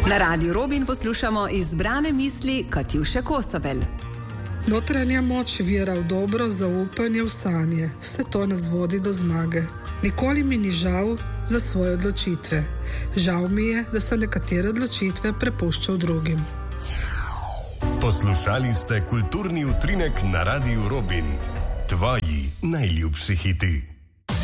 Na Radiu Robin poslušamo izbrane misli Katjuše Kosovel. Notranja moč vira v dobro, zaupanje v sanje. Vse to nas vodi do zmage. Nikoli mi ni žal za svoje odločitve. Žal mi je, da so nekatere odločitve prepuščal drugim. Poslušali ste kulturni utrinek na Radiu Robin. Tvoji najljubši hiti.